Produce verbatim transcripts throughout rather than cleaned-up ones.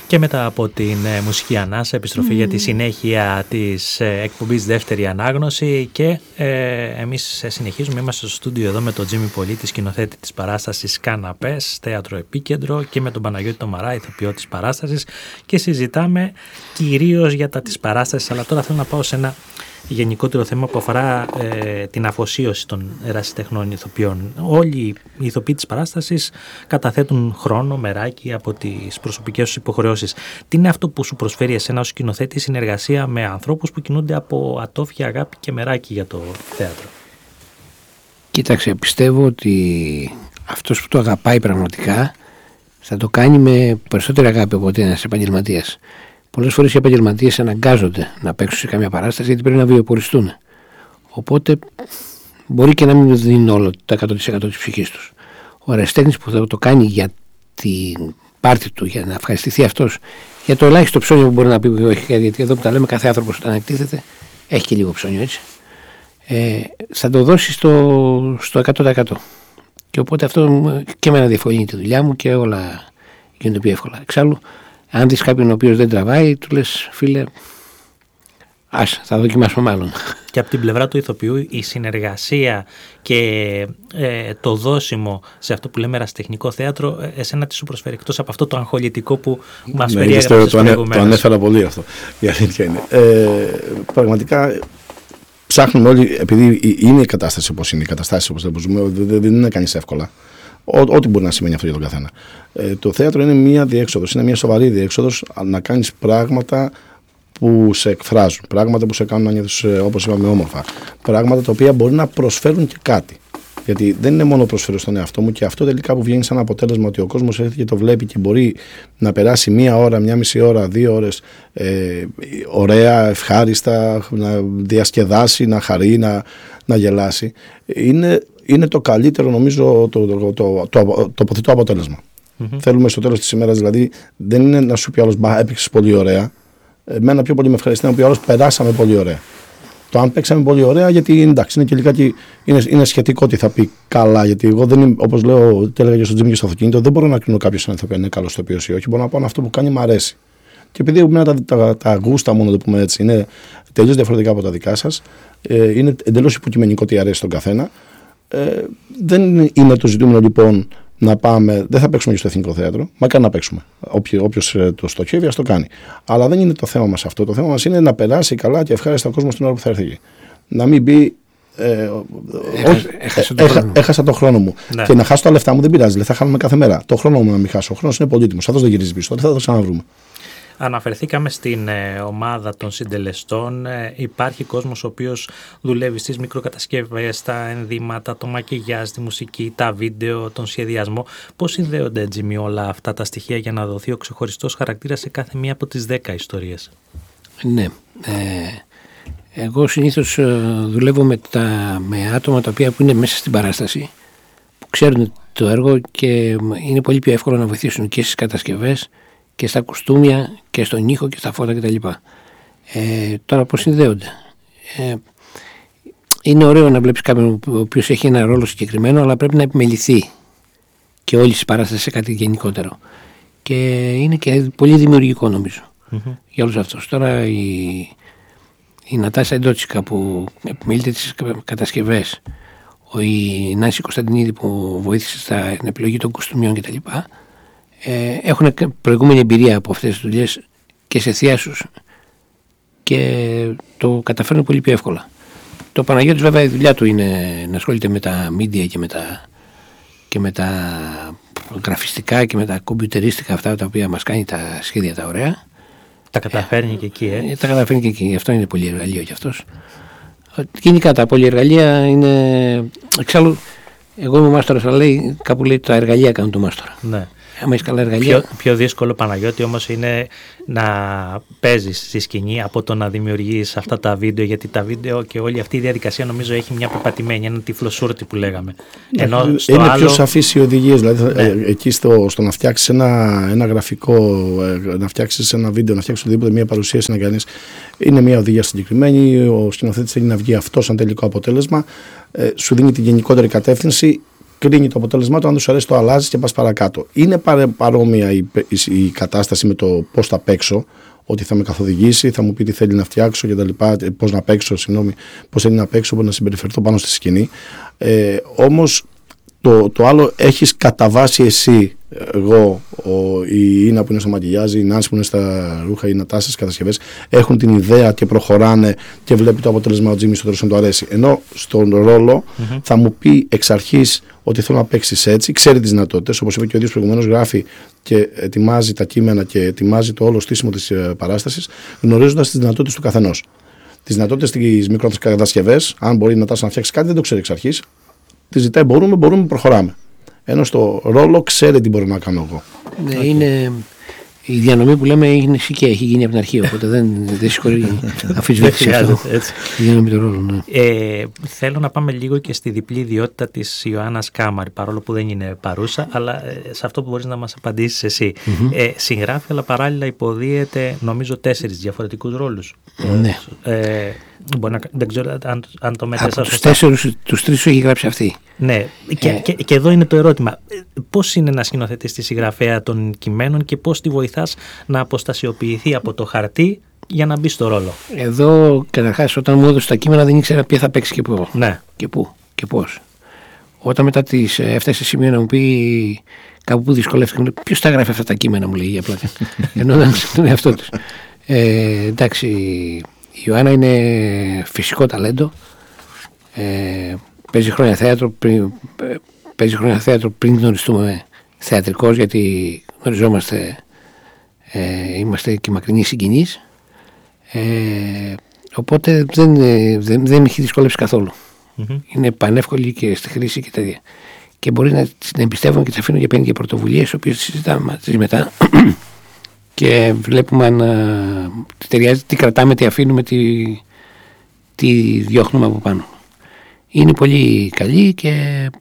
Και μετά από την ε, μουσική ανάσα, επιστροφή mm. για τη συνέχεια της ε, εκπομπής Δεύτερη Ανάγνωση και ε, εμείς συνεχίζουμε, είμαστε στο στούντιο εδώ με τον Τζίμι Πολίτη, σκηνοθέτη της παράστασης Καναπές, θέατρο Επίκεντρο, και με τον Παναγιώτη τον Μαρά, ηθοποιό της παράστασης, και συζητάμε κυρίως για τα της παράστασης, αλλά τώρα θέλω να πάω σε ένα γενικότερο θέμα που αφορά ε, την αφοσίωση των ερασιτεχνών ηθοποιών. Όλοι οι ηθοποιοί της παράστασης καταθέτουν χρόνο, μεράκι από τις προσωπικές τους υποχρεώσεις. Τι είναι αυτό που σου προσφέρει εσένα ως σκηνοθέτη συνεργασία με ανθρώπους που κινούνται από ατόφια αγάπη και μεράκι για το θέατρο? Κοίταξε, πιστεύω ότι αυτός που το αγαπάει πραγματικά θα το κάνει με περισσότερη αγάπη από ότι ένας επαγγελματίας. Πολλές φορές οι επαγγελματίες αναγκάζονται να παίξουν σε καμία παράσταση γιατί πρέπει να βιοποριστούν. Οπότε μπορεί και να μην δίνουν όλο το εκατό τοις εκατό της ψυχής τους. Ο ερασιτέχνης που θα το κάνει για την πάρτι του, για να ευχαριστηθεί αυτός, για το ελάχιστο ψώνιο που μπορεί να πει, όχι, γιατί εδώ που τα λέμε, κάθε άνθρωπος όταν εκτίθεται έχει και λίγο ψώνιο, έτσι. Ε, θα το δώσει στο, στο εκατό τοις εκατό. Και οπότε αυτό και εμένα διευκολύνει τη δουλειά μου και όλα γίνονται πιο εύκολα. Εξάλλου, αν δεις κάποιον ο οποίος δεν τραβάει, του λες, φίλε, ας, θα δοκιμάσουμε μάλλον. Και από την πλευρά του ηθοποιού η συνεργασία και ε, το δώσιμο σε αυτό που λέμε ερασιτεχνικό θέατρο, εσένα τι σου προσφέρει, εκτός από αυτό το αγχολητικό που μας ναι, περιέγραψες το, το, το ανέφερα πολύ αυτό, η αλήθεια είναι. Ε, πραγματικά ψάχνουμε όλοι, επειδή είναι η κατάσταση όπως είναι, οι καταστάσεις όπως δεν ζούμε, δεν είναι κανείς εύκολα. Ό, ό,τι μπορεί να σημαίνει αυτό για τον καθένα. Ε, το θέατρο είναι μια διέξοδος, είναι μια σοβαρή διέξοδος να κάνεις πράγματα που σε εκφράζουν, πράγματα που σε κάνουν να νιώθεις, όπως είπαμε, όμορφα. Πράγματα τα οποία μπορεί να προσφέρουν και κάτι. Γιατί δεν είναι μόνο προσφέρω στον εαυτό μου, και αυτό τελικά που βγαίνει σαν αποτέλεσμα ότι ο κόσμος έρχεται και το βλέπει και μπορεί να περάσει μία ώρα, μία μισή ώρα, δύο ώρες ε, ωραία, ευχάριστα, να διασκεδάσει, να χαρεί, να, να γελάσει. Είναι, είναι το καλύτερο, νομίζω, το, το, το, το, το τοποθετό αποτέλεσμα. Mm-hmm. Θέλουμε στο τέλος της ημέρας, δηλαδή, δεν είναι να σου πει άλλος, μπα, έπαιξες πολύ ωραία. Εμένα πιο πολύ με ευχαριστεί να πει άλλος, περάσαμε πολύ ωραία. Το αν παίξαμε πολύ ωραία, γιατί εντάξει, είναι και λιγάκι, είναι, είναι σχετικό τι θα πει καλά. Γιατί εγώ δεν είμαι, όπως λέω και έλεγα και στο Τζίμι και στο αυτοκίνητο, δεν μπορώ να κρίνω κάποιον αν θα είναι καλό στο οποίο ή όχι. Μπορώ να πω αυτό που κάνει μου αρέσει. Και επειδή εμένα τα, τα, τα γούστα μου, να το πούμε έτσι, είναι τελείως διαφορετικά από τα δικά σας, ε, είναι εντελώς υποκειμενικό τι αρέσει στον καθένα. Ε, δεν είναι το ζητούμενο λοιπόν να πάμε, δεν θα παίξουμε και στο Εθνικό Θέατρο, μακάρι να παίξουμε. Όποιος το στοχεύει, ας το κάνει. Αλλά δεν είναι το θέμα μας αυτό. Το θέμα μας είναι να περάσει καλά και ευχάριστα ο κόσμος την ώρα που θα έρθει εκεί. Να μην μπει. Ε, έχασα, έχασα, το έχα, έχασα το χρόνο μου. Ναι. Και να χάσω τα λεφτά μου δεν πειράζει. Δηλαδή θα χάνουμε κάθε μέρα. Το χρόνο μου να μην χάσω. Ο χρόνος είναι πολύτιμος. Αυτό δεν γυρίζει πίσω. Θα το ξαναβρούμε. Αναφερθήκαμε στην ε, ομάδα των συντελεστών. Ε, υπάρχει κόσμος ο οποίος δουλεύει στις μικροκατασκευές, τα ενδύματα, το μακιγιάζ, τη μουσική, τα βίντεο, τον σχεδιασμό. Πώς συνδέονται, Τζίμι, όλα αυτά τα στοιχεία για να δοθεί ο ξεχωριστός χαρακτήρας σε κάθε μία από τις δέκα ιστορίες? Ναι. Ε, εγώ συνήθως δουλεύω με, τα, με άτομα τα οποία που είναι μέσα στην παράσταση, που ξέρουν το έργο και είναι πολύ πιο εύκολο να βοηθήσουν και στις κατασκευές και στα κουστούμια και στον ήχο και στα φώτα κτλ. Ε, τώρα πώς συνδέονται. Ε, είναι ωραίο να βλέπεις κάποιον ο οποίος έχει ένα ρόλο συγκεκριμένο, αλλά πρέπει να επιμεληθεί και όλη η παράσταση σε κάτι γενικότερο. Και είναι και πολύ δημιουργικό, νομίζω, mm-hmm. για όλους αυτούς. Τώρα η, η Νατάσα Εντότσικα που επιμελείται τις κατασκευές, η Νάση Κωνσταντινίδη που βοήθησε στην επιλογή των κουστούμιων κτλ. Ε, έχουν προηγούμενη εμπειρία από αυτές τις δουλειές και σε θειάσους και το καταφέρνουν πολύ πιο εύκολα. Το Παναγιώτης βέβαια η δουλειά του είναι να ασχολείται με τα media και με τα, και με τα γραφιστικά και με τα κομπιουτερίστικα, αυτά τα οποία μας κάνει τα σχέδια τα ωραία. Τα καταφέρνει ε, και εκεί, ε. ε. Τα καταφέρνει και εκεί, αυτό είναι πολύ εργαλείο κι αυτός. Γενικά τα πολυεργαλεία είναι, εξάλλου εγώ είμαι μάστορας, αλλά λέει, κάπου λέει τα εργαλεία κάνουν το μάστορα. Ναι. Άμα έχεις καλά εργαλεία. Πιο, πιο δύσκολο, Παναγιώτη, όμως είναι να παίζεις στη σκηνή από το να δημιουργείς αυτά τα βίντεο, γιατί τα βίντεο και όλη αυτή η διαδικασία νομίζω έχει μια πεπατημένη, ένα τυφλοσούρτη που λέγαμε. Ενώ στο είναι άλλο... πιο σαφείς οι οδηγίες, δηλαδή ναι. εκεί στο, στο να φτιάξεις ένα, ένα γραφικό, να φτιάξεις ένα βίντεο, να φτιάξεις οτιδήποτε, μια παρουσίαση να κάνεις, είναι μια οδηγία συγκεκριμένη, ο σκηνοθέτης θέλει να βγει αυτό σαν τελικό αποτέλεσμα, ε, σου δίνει τη γενικότερη κατεύθυνση. κρίνει το αποτέλεσμά του, αν του αρέσει το αλλάζει και πας παρακάτω. Είναι παρόμοια η, η, η κατάσταση με το πώς θα παίξω, ότι θα με καθοδηγήσει, θα μου πει τι θέλει να φτιάξω και τα λοιπά, πώς να παίξω, συγγνώμη, πώς θέλει να παίξω, πώς να συμπεριφερθώ πάνω στη σκηνή. Ε, όμως το, το άλλο έχεις κατά βάση εσύ, εγώ, ο, η Ίνα που είναι στο μακιγιάζ, η Νάνση που είναι στα ρούχα, οι Νατάσια στις κατασκευές, έχουν την ιδέα και προχωράνε και βλέπει το αποτέλεσμα ο Τζίμι στο τέλος να του αρέσει. Ενώ στον ρόλο mm-hmm. θα μου πει εξ αρχής ότι θέλω να παίξεις έτσι, ξέρει τις δυνατότητες, όπως είπε και ο ίδιος προηγουμένως, γράφει και ετοιμάζει τα κείμενα και ετοιμάζει το όλο στήσιμο της παράστασης, γνωρίζοντας τις δυνατότητες του καθενός. Τις δυνατότητες στις μικροκατασκευές, αν μπορεί η Νατάσια να φτιάξει κάτι, δεν το ξέρει εξ αρχής. Τη ζητάει, μπορούμε, μπορούμε, προχωράμε. Ενώ στο ρόλο ξέρει τι μπορώ να κάνω εγώ. Ναι, okay. Είναι η διανομή που λέμε είναι και έχει γίνει από την αρχή, οπότε δεν, δεν συγχωρεί αφισβήτηση αυτό. Η διανομή του ρόλου, ναι. ε, θέλω να πάμε λίγο και στη διπλή ιδιότητα της Ιωάννας Κάμαρη, παρόλο που δεν είναι παρούσα, αλλά ε, σε αυτό που μπορείς να μας απαντήσεις εσύ. Mm-hmm. Ε, συγγράφει, αλλά παράλληλα υποδίεται, νομίζω, τέσσερις διαφορετικούς ρόλους. Ναι. Ε, μπορεί να, δεν ξέρω αν, αν το μέτρησα από τους τέσσερις, τους τρεις έχει γράψει αυτή. Ναι, και, ε. και, και εδώ είναι το ερώτημα. Πώς είναι να σκηνοθετείς τη συγγραφέα των κειμένων και πώς τη βοηθάς να αποστασιοποιηθεί από το χαρτί για να μπει στο ρόλο? Εδώ, καταρχάς, όταν μου έδωσε τα κείμενα, δεν ήξερα ποια θα παίξει και πού. Ναι. Και πού και πώς. Όταν μετά της έφτασε σε σημείο να μου πει κάπου που δυσκολεύτηκε, ποιος τα γράφει αυτά τα κείμενα, μου λέει για πλάκα. Ενώ ήταν στον εαυτό της. Ε, εντάξει, η Ιωάννα είναι φυσικό ταλέντο. Ε, παίζει χρόνια θέατρο πριν, παίζει χρόνια θέατρο πριν γνωριστούμε θεατρικός, γιατί γνωριζόμαστε, ε, είμαστε και μακρινοί συγγενείς. Ε, οπότε δεν, δεν, δεν με έχει δυσκολεύσει καθόλου. Mm-hmm. Είναι πανεύκολη και στη χρήση και τέτοια. Και μπορεί να την εμπιστεύομαι και τη αφήνω και παίρνει και πρωτοβουλίες, οι οποίες συζητάμε μαζί μετά. Και βλέπουμε αν τι ταιριάζει, τι κρατάμε, τι αφήνουμε, τι, τι διώχνουμε από πάνω. Είναι πολύ καλή και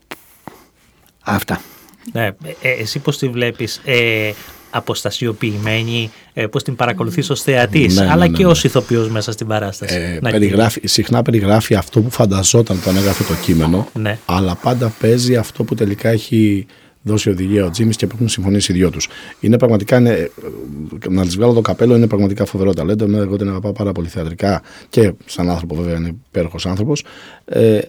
αυτά. Ναι, ε, εσύ πώς τη βλέπεις, ε, αποστασιοποιημένη, ε, πώς την παρακολουθείς ως θεατής, ναι, αλλά ναι, ναι, και ως ηθοποιός μέσα στην παράσταση? Ε, περιγράφει, συχνά περιγράφει αυτό που φανταζόταν όταν έγραφε το κείμενο, ναι. Αλλά πάντα παίζει αυτό που τελικά έχει δώσει οδηγία ο Τζίμις και που έχουν συμφωνήσει οι δυο τους. Είναι πραγματικά, είναι, να τις βγάλω το καπέλο, είναι πραγματικά φοβερό ταλέντο. Εγώ την αγαπάω πάρα πολύ θεατρικά και σαν άνθρωπο, βέβαια, είναι υπέροχος άνθρωπος. Ε,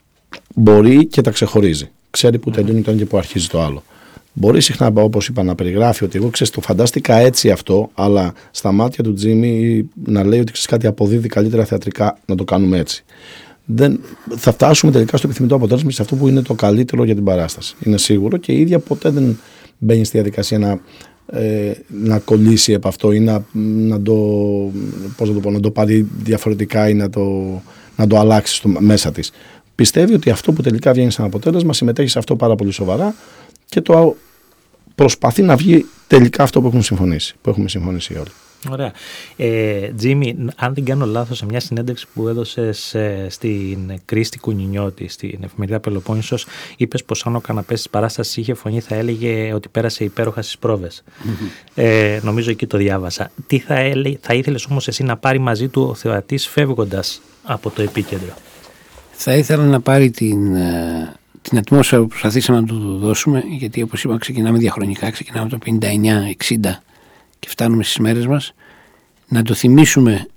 μπορεί και τα ξεχωρίζει. Ξέρει που τελειώνει το ένα και που αρχίζει το άλλο. Μπορεί συχνά, όπως είπα, να περιγράφει ότι εγώ, ξέρεις, το φαντάστηκα έτσι αυτό, αλλά στα μάτια του Τζίμι να λέει ότι, ξέρεις, κάτι αποδίδει καλύτερα θεατρικά να το κάνουμε έτσι. Δεν, θα φτάσουμε τελικά στο επιθυμητό αποτέλεσμα, σε αυτό που είναι το καλύτερο για την παράσταση. Είναι σίγουρο, και η ίδια ποτέ δεν μπαίνει στη διαδικασία να, ε, να κολλήσει από αυτό ή να, να, το, πώς να, το πω, να το πάρει διαφορετικά ή να το, να το αλλάξει στο, μέσα της. Πιστεύει ότι αυτό που τελικά βγαίνει σαν αποτέλεσμα, συμμετέχει σε αυτό πάρα πολύ σοβαρά και το προσπαθεί να βγει τελικά αυτό που έχουν συμφωνήσει, που έχουμε συμφωνήσει όλοι. Ωραία. Ε, Τζίμι, αν δεν κάνω λάθος, σε μια συνέντευξη που έδωσες ε, στην Κρίστη Κουνινιώτη, στην εφημερίδα Πελοπόννησος, είπες πως αν ο καναπές της παράστασης είχε φωνή, θα έλεγε ότι πέρασε υπέροχα στις πρόβες. Mm-hmm. Ε, νομίζω εκεί το διάβασα. Τι θα, έλε, θα ήθελες όμως εσύ να πάρει μαζί του ο θεατής φεύγοντας από το επίκεντρο? Θα ήθελα να πάρει την, την ατμόσφαιρα που προσπαθήσαμε να του δώσουμε, γιατί όπως είπα ξεκινάμε διαχρονικά, ξεκινάμε το πενήντα εννιά εξήντα και φτάνουμε στις μέρες μας, να το θυμίσουμε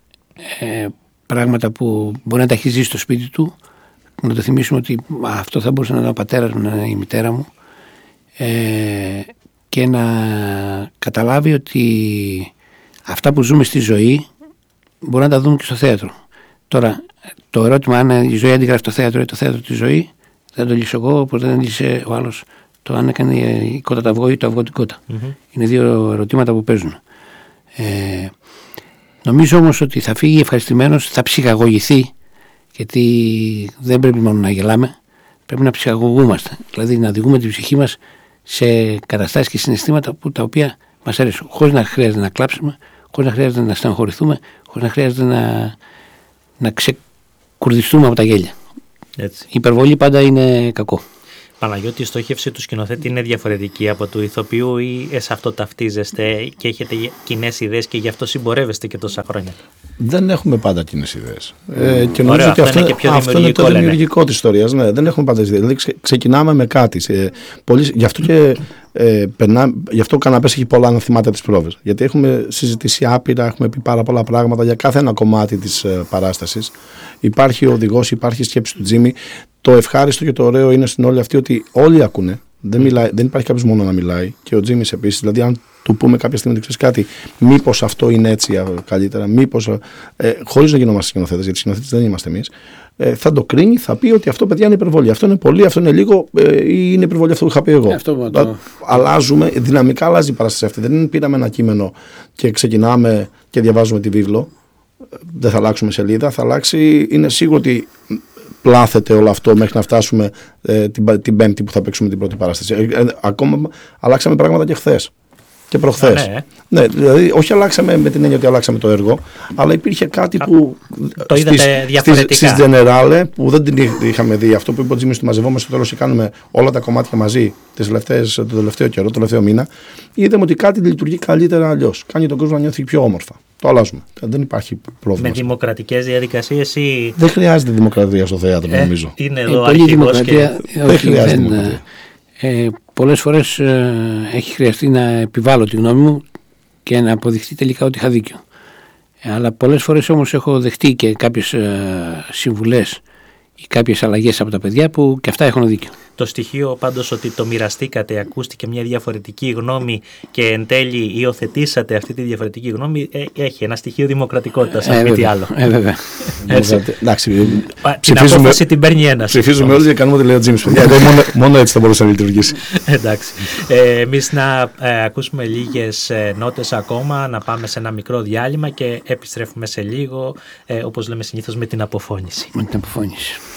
ε, πράγματα που μπορεί να τα έχει ζήσει στο σπίτι του, να το θυμίσουμε ότι α, αυτό θα μπορούσε να είναι ο πατέρας μου, να είναι η μητέρα μου, ε, και να καταλάβει ότι αυτά που ζούμε στη ζωή μπορεί να τα δούμε και στο θέατρο. Τώρα, το ερώτημα αν η ζωή αντιγράφει το θέατρο ή το θέατρο τη ζωή, δεν το λύσω εγώ, όπως δεν λύσε ο άλλος το αν έκανε η κότα το αυγό ή το αυγό την κότα. Mm-hmm. Είναι δύο ερωτήματα που παίζουν. Ε, νομίζω όμως ότι θα φύγει ευχαριστημένος, θα ψυχαγωγηθεί, γιατί δεν πρέπει μόνο να γελάμε, πρέπει να ψυχαγωγούμαστε. Δηλαδή να οδηγούμε την ψυχή μας σε καταστάσεις και συναισθήματα που, τα οποία μας αρέσουν. Χωρίς να χρειάζεται να κλάψουμε, χωρίς να χρειάζεται να στεναχωρηθούμε, χωρίς να χρειάζεται να, να ξεκουρδιστούμε από τα γέλια. Έτσι. Η υπερβολή πάντα είναι κακό. Παναγιώτη, η στόχευση του σκηνοθέτη είναι διαφορετική από του ηθοποιού ή σε αυτό ταυτίζεστε και έχετε κοινές ιδέες και γι' αυτό συμπορεύεστε και τόσα χρόνια? Δεν έχουμε πάντα κοινές ιδέες. Ε, και νομίζω ότι αυτό, είναι, και πιο αυτό είναι το δημιουργικό της ιστορίας. Ναι, δεν έχουμε πάντα ιδέες. Δηλαδή ξε, ξεκινάμε με κάτι. Σε, πολύ, γι' αυτό και ε, περνά, γι' αυτό ο καναπές έχει πολλά να θυμάται τις πρόβες. Γιατί έχουμε συζητήσει άπειρα, έχουμε πει πάρα πολλά πράγματα για κάθε ένα κομμάτι της ε, παράστασης. Υπάρχει ο οδηγός, υπάρχει η σκέψη του Τζίμι. Το ευχάριστο και το ωραίο είναι στην όλη αυτή ότι όλοι ακούνε. Δεν, μιλάει, δεν υπάρχει κάποιος μόνο να μιλάει. Και ο Τζίμις επίσης. Δηλαδή, αν του πούμε κάποια στιγμή ότι ξέρεις κάτι, μήπως αυτό είναι έτσι καλύτερα, μήπως. Ε, χωρίς να γινόμαστε σκηνοθέτες, γιατί σκηνοθέτες δεν είμαστε εμείς, ε, θα το κρίνει, θα πει ότι αυτό, παιδιά, είναι υπερβολή. Αυτό είναι πολύ, αυτό είναι λίγο, ε, ή είναι υπερβολή αυτό που είχα πει εγώ. Αυτό, το... Αλλάζουμε, δυναμικά αλλάζει η παράσταση αυτή. Δεν πήραμε ένα κείμενο και ξεκινάμε και διαβάζουμε τη βίβλο. Δεν θα αλλάξουμε σελίδα, θα αλλάξει. Είναι σίγουρο ότι πλάθεται όλο αυτό μέχρι να φτάσουμε ε, την, την Πέμπτη που θα παίξουμε την πρώτη παράσταση. Ε, ε, ακόμα αλλάξαμε πράγματα και χθες και προχθές. Ναι. ναι, δηλαδή όχι αλλάξαμε με την έννοια ότι αλλάξαμε το έργο, αλλά υπήρχε κάτι που το είδατε στις, διαφορετικά. Στις Γενεράλε που δεν την είχαμε δει. Αυτό που είπε ο Τζίμις, ότι μαζευόμαστε στο τέλος και κάνουμε όλα τα κομμάτια μαζί τις τελευταίες, το τελευταίο καιρό, το τελευταίο μήνα. Είδαμε ότι κάτι λειτουργεί καλύτερα αλλιώς. Κάνει τον κόσμο να νιώθει πιο όμορφα. Το αλλάζουμε. Δεν υπάρχει πρόβλημα. Με δημοκρατικές διαδικασίες ή. Δεν χρειάζεται δημοκρατία στο θέατρο, ε, νομίζω. Είναι εδώ ε, αρχηγός και. Δεν όχι, χρειάζεται δεν, δημοκρατία. Ε, πολλές φορές ε, έχει χρειαστεί να επιβάλλω τη γνώμη μου και να αποδειχθεί τελικά ότι είχα δίκιο. Ε, αλλά πολλές φορές όμως έχω δεχτεί και κάποιες ε, συμβουλές ή κάποιες αλλαγές από τα παιδιά που και αυτά έχουν δίκιο. Το στοιχείο πάντως ότι το μοιραστήκατε, ακούστηκε μια διαφορετική γνώμη και εν τέλει υιοθετήσατε αυτή τη διαφορετική γνώμη, ε, έχει ένα στοιχείο δημοκρατικότητας, αν μη τι άλλο. Ε, βέβαια. Εντάξει, την απόφαση την παίρνει ένας. Ψηφίζουμε όλοι και κάνουμε ό,τι λέει ο Τζίμις. μόνο, μόνο έτσι θα μπορούσε να λειτουργήσει. Εντάξει. Ε, εμείς να ε, ακούσουμε λίγες ε, νότες ακόμα, να πάμε σε ένα μικρό διάλειμμα και επιστρέφουμε σε λίγο, ε, όπως λέμε συνήθως, με την αποφώνηση. Με την αποφώνηση.